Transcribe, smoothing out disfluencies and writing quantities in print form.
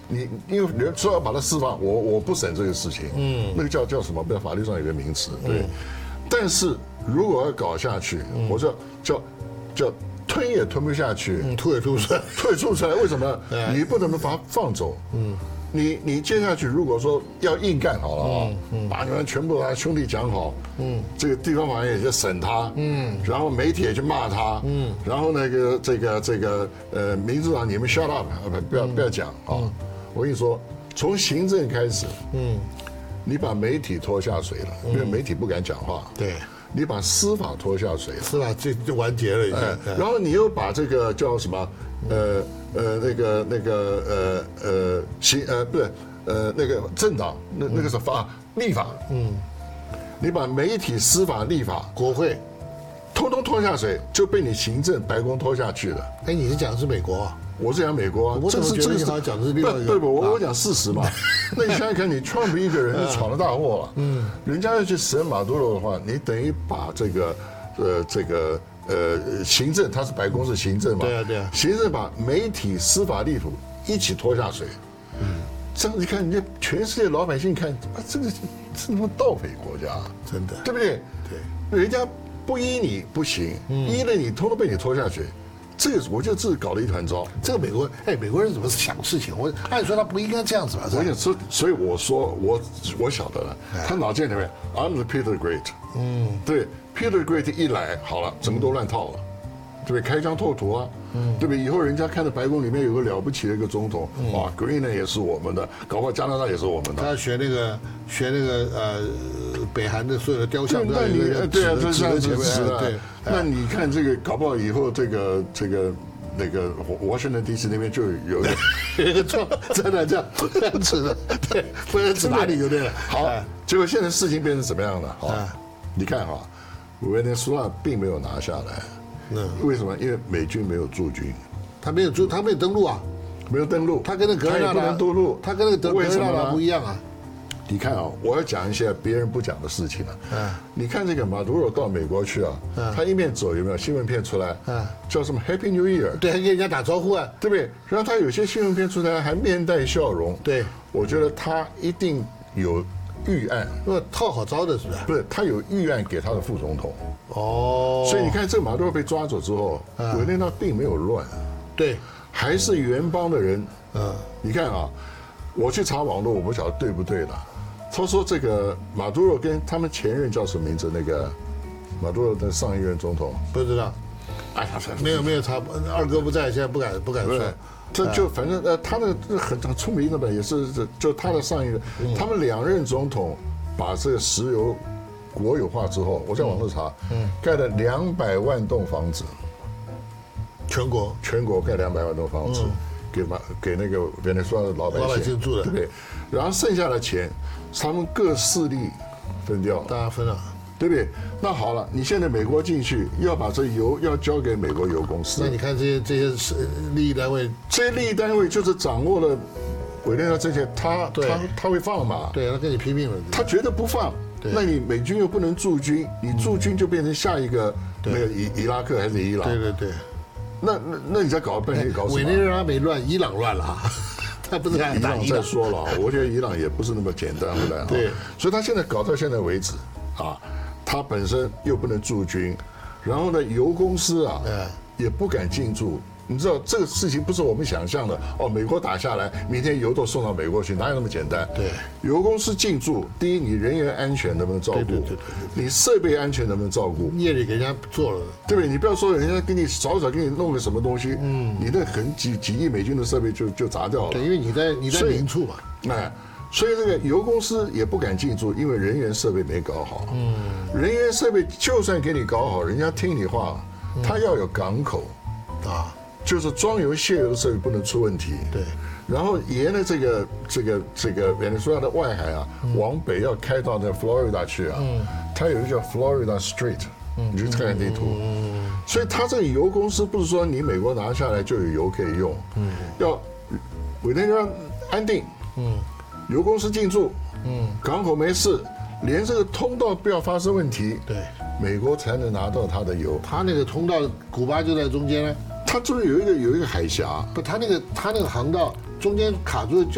因为人说要把它释放，我不审这个事情，那个叫什么？不，法律上有个名词，对。但是如果要搞下去，我说叫吞也吞不下去， 吐也吐不出来， 吐也吐不出来，为什么？你不能把它放走，你接下去如果说要硬干好了啊，把你们全部的兄弟讲好，这个地方法院也就审他，然后媒体也去骂他，然后那个这个民主党你们 shut up， 不要讲啊！我跟你说，从行政开始，你把媒体拖下水了，因为媒体不敢讲话， 对。 你把司法拖下水了， 司法就完结了已经。 然后你又把这个叫什么那个政党那个是立法，你把媒体、司法、立法、 国会， 通通拖下水，就被你行政白宫拖下去了。 哎，你是讲的是美国啊？ 我是讲美国啊， 我怎么觉得你好像讲的是另外一个？ 对不？我讲事实嘛。那你想想看，你川普一个人就闯了大祸了。人家要去审马杜罗的话，你等于把这个行政，他是白宫是行政嘛？ 对啊。 行政把媒体、司法、立法一起拖下水。这样你看，人家全世界老百姓看，这个是他妈盗匪国家， 真的， 对不对？对，人家不依你不行，依了你，通通被你拖下去。这个我觉得这搞了一团糟。 这个美国人怎么想事情？按说他不应该这样子吧？ 我想说，所以我说我晓得了，他脑筋里面 I'm the Peter the Great，对 ，Peter the Great 一来好了，整个都乱套了，对不对？开疆拓土啊，对不对？以后人家看到白宫里面有个了不起的一个总统，哇 ，Greenland 也是我们的，搞不好加拿大也是我们的。 他学那个北韩的所有的雕像， 那你对啊，这是前面对。 那你看这个，搞不好以后这个那个Washington DC 那边就有一个错，真的这样指的，对，不能指哪里就对了。 好，结果现在事情变成什么样了？啊，你看哈，委内瑞拉并没有拿下来，为什么？因为美军没有驻军， 他没有登陆啊， 没有登陆， 他跟那格拉不能登陆， 他跟那个格拉达不一样啊。 你看啊，我要讲一些别人不讲的事情了。你看这个马杜罗到美国去啊，他一面走有没有新闻片出来？叫什么 Happy New Year？ 对，还跟人家打招呼啊， 对不对？然后他有些新闻片出来还面带笑容。 对， 我觉得他一定有预案， 套好招的是不是？ 不是，他有预案给他的副总统。 哦， 所以你看，这个马杜罗被抓走之后，委内瑞拉并没有乱， 对， 还是原邦的人。你看啊，我去查网络，我不晓得对不对了。他说这个马杜罗跟他们前任叫什么名字？那个马杜罗的上一任总统不知道。 哎呀， 没有查，二哥不在，现在不敢说。 这就反正他的很出名的吧，也是就他的上一任，他们2任总统把这个石油国有化之后，我在网络查，盖了200万栋房子，全国盖200万栋房子。给那个委内瑞拉的老百姓住的， 对不对？然后剩下的钱，他们各势力分掉， 大家分了， 对不对？那好了，你现在美国进去要把这油要交给美国油公司， 那你看这些利益单位， 这些利益单位就是掌握了委内瑞拉这些，他会放嘛？ 对，他跟你拼命了， 他绝对不放。那你美军又不能驻军，你驻军就变成下一个那个伊拉克还是伊朗？ 对。 那你在搞半天搞什么？ 委内瑞拉没乱，伊朗乱了，他不是伊朗再说了，我觉得伊朗也不是那么简单的。 对， 所以他现在搞到现在为止啊，他本身又不能驻军，然后呢，油公司啊也不敢进驻。你知道这个事情不是我们想象的哦，美国打下来，明天油都送到美国去，哪有那么简单？ 对， 油公司进驻，第一，你人员安全能不能照顾？对，你设备安全能不能照顾？ 夜里给人家做了， 对不对？你不要说人家给你早给你弄个什么东西，你那几亿美金的设备就砸掉了。 对，因为你在明处嘛， 所以这个油公司也不敢进驻，因为人员设备没搞好。人员设备就算给你搞好，人家听你话，他要有港口啊。就是装油卸油的设备不能出问题， 对。 然后沿着这个委内瑞拉的外海啊，往北要开到那 Florida 去啊，它有一个叫 Florida Street，你去看看地图。所以它这个油公司不是说你美国拿下来就有油可以用，要委内瑞拉安定，油公司进驻，港口没事，连这个通道不要发生问题， 对， 美国才能拿到它的油。 它那个通道，古巴就在中间呢。 它中间有一个海峡， 不，它那个航道中间卡住